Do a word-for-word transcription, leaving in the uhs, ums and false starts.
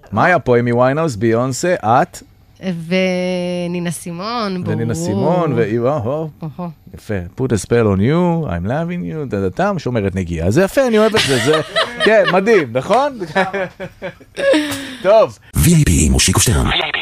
מה היה פה? אמי ויינהאוס, ביונסה, את? ונינה סימון, ברור. ונינה סימון, ואיהו, יפה. Put a spell on you, I'm loving you, דדתם, שומרת נגיעה. זה יפה, אני אוהב את זה, זה, כן, מדהים, נכון? טוב. וי איי פי עם מושיקו שטרן.